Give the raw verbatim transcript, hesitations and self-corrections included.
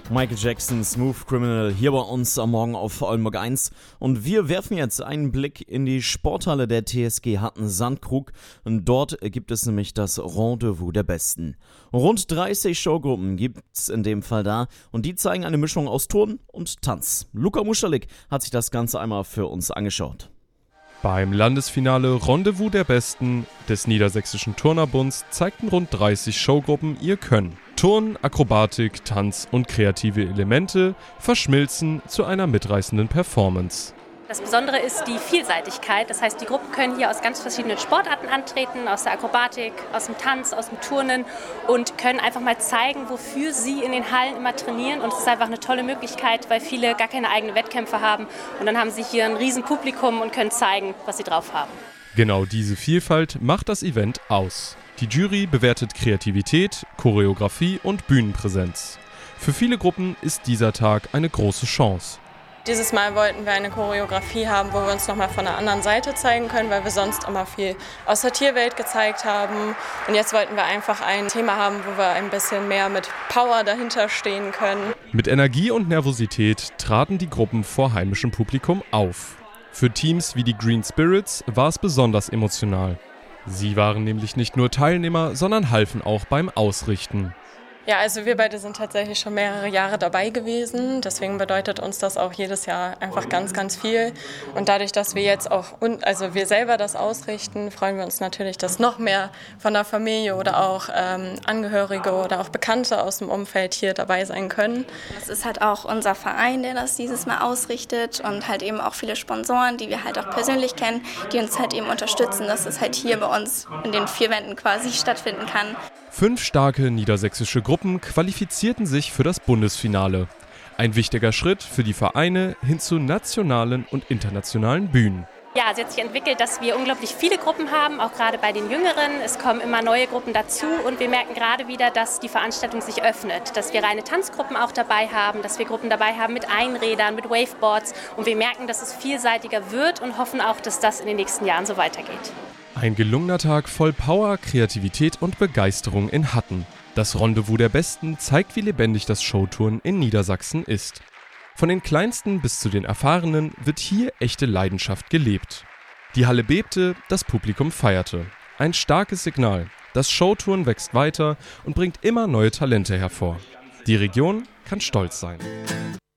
Michael Jackson, Smooth Criminal, hier bei uns am Morgen auf Oldenburg eins. Und wir werfen jetzt einen Blick in die Sporthalle der T S G Hatten-Sandkrug. Und dort gibt es nämlich das Rendezvous der Besten. Rund dreißig Showgruppen gibt's in dem Fall da. Und die zeigen eine Mischung aus Turnen und Tanz. Luca Muschalik hat sich das Ganze einmal für uns angeschaut. Beim Landesfinale Rendezvous der Besten des Niedersächsischen Turnerbunds zeigten rund dreißig Showgruppen ihr Können. Turnen, Akrobatik, Tanz und kreative Elemente verschmilzen zu einer mitreißenden Performance. Das Besondere ist die Vielseitigkeit, das heißt, die Gruppen können hier aus ganz verschiedenen Sportarten antreten, aus der Akrobatik, aus dem Tanz, aus dem Turnen und können einfach mal zeigen, wofür sie in den Hallen immer trainieren. Und es ist einfach eine tolle Möglichkeit, weil viele gar keine eigenen Wettkämpfe haben und dann haben sie hier ein riesen Publikum und können zeigen, was sie drauf haben. Genau diese Vielfalt macht das Event aus. Die Jury bewertet Kreativität, Choreografie und Bühnenpräsenz. Für viele Gruppen ist dieser Tag eine große Chance. Dieses Mal wollten wir eine Choreografie haben, wo wir uns nochmal von der anderen Seite zeigen können, weil wir sonst immer viel aus der Tierwelt gezeigt haben. Und jetzt wollten wir einfach ein Thema haben, wo wir ein bisschen mehr mit Power dahinter stehen können. Mit Energie und Nervosität traten die Gruppen vor heimischem Publikum auf. Für Teams wie die Green Spirits war es besonders emotional. Sie waren nämlich nicht nur Teilnehmer, sondern halfen auch beim Ausrichten. Ja, also wir beide sind tatsächlich schon mehrere Jahre dabei gewesen. Deswegen bedeutet uns das auch jedes Jahr einfach ganz, ganz viel. Und dadurch, dass wir jetzt auch, also wir selber das ausrichten, freuen wir uns natürlich, dass noch mehr von der Familie oder auch ähm, Angehörige oder auch Bekannte aus dem Umfeld hier dabei sein können. Das ist halt auch unser Verein, der das dieses Mal ausrichtet und halt eben auch viele Sponsoren, die wir halt auch persönlich kennen, die uns halt eben unterstützen, dass es halt hier bei uns in den vier Wänden quasi stattfinden kann. Fünf starke niedersächsische Gruppen qualifizierten sich für das Bundesfinale. Ein wichtiger Schritt für die Vereine hin zu nationalen und internationalen Bühnen. Ja, es hat sich entwickelt, dass wir unglaublich viele Gruppen haben, auch gerade bei den Jüngeren. Es kommen immer neue Gruppen dazu und wir merken gerade wieder, dass die Veranstaltung sich öffnet. Dass wir reine Tanzgruppen auch dabei haben, dass wir Gruppen dabei haben mit Einrädern, mit Waveboards. Und wir merken, dass es vielseitiger wird und hoffen auch, dass das in den nächsten Jahren so weitergeht. Ein gelungener Tag voll Power, Kreativität und Begeisterung in Hatten. Das Rendezvous der Besten zeigt, wie lebendig das Showturnen in Niedersachsen ist. Von den Kleinsten bis zu den Erfahrenen wird hier echte Leidenschaft gelebt. Die Halle bebte, das Publikum feierte. Ein starkes Signal. Das Showturnen wächst weiter und bringt immer neue Talente hervor. Die Region kann stolz sein.